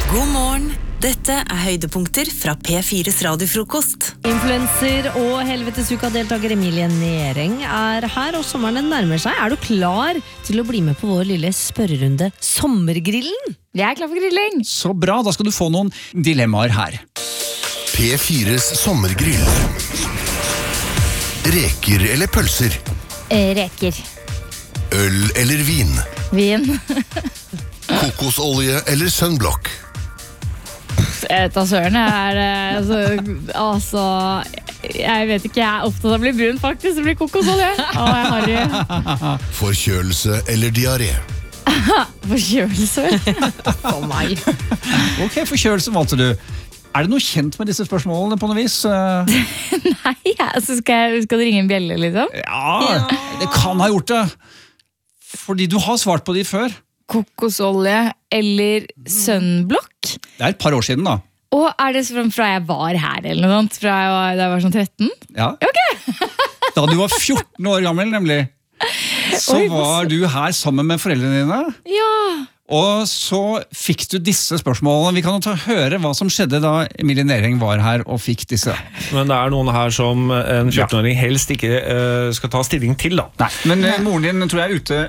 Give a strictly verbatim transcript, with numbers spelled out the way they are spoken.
God morgen. Dette er høydepunkter fra P fires radiofrokost. Influencer og helvetesuka-deltaker Emilie Nering er her, og sommeren nærmer seg. Er du klar til å bli med på vår lille spørrerunde Sommergrillen? Jeg er klar for grilling. Så bra, da skal du få noen dilemmaer her. P fires sommergrill. Reker eller pølser? Eh, reker. Øl eller vin? Vin. Kokosolje eller sunblock? Jeg tar søren, jeg er altså, altså, jeg vet ikke, jeg er opptatt av å bli brun faktisk, det blir kokosolje. Å, jeg har jo. Forkjølelse eller diaré? Forkjølelse. For meg. Ok, forkjølelse valgte du. Er det noe kjent med disse spørsmålene på noe vis? Nei, altså skal, jeg, skal det ringe en bjelle liksom? Ja, det kan ha gjort det. Fordi du har svart på de før. Kokosolje eller sunblock? Det er et par år siden da. Og er det fra, fra jeg var her eller noe sånt? Fra jeg var, da jeg var sånn tretten? Ja. Ok. Da du var fjorten år gammel nemlig. Så Oi, var du her sammen med foreldrene dine. Ja. Og så fikk du disse spørsmålene. Vi kan jo ta høre hva som skjedde da Emilie Nering var her og fikk disse. Men det er noen her som en fjortenåring helst ikke uh, skal ta stilling til da. Nei, men uh, moren din tror jeg er ute